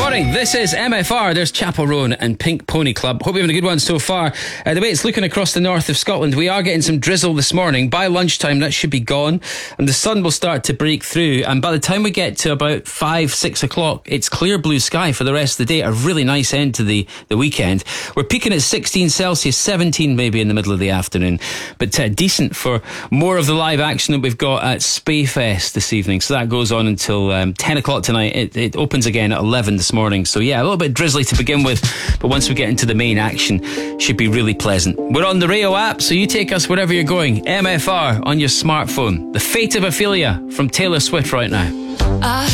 Morning, this is MFR. There's Chapel Roan and Pink Pony Club. Hope you're having a good one so far. The way it's looking across the north of Scotland, we are getting some drizzle this morning. By lunchtime, that should be gone, and the sun will start to break through. And by the time we get to about 5-6 o'clock, it's clear blue sky for the rest of the day. A really nice end to the weekend. We're peaking at 16 Celsius, 17 maybe in the middle of the afternoon, but decent for more of the live action that we've got at Spayfest this evening. So that goes on until 10 o'clock tonight. It opens again at 11 this morning. So yeah, a little bit drizzly to begin with, but once we get into the main action, should be really pleasant. We're on the Rayo app, so you take us wherever you're going. MFR on your smartphone. The Fate of Ophelia from Taylor Swift right now.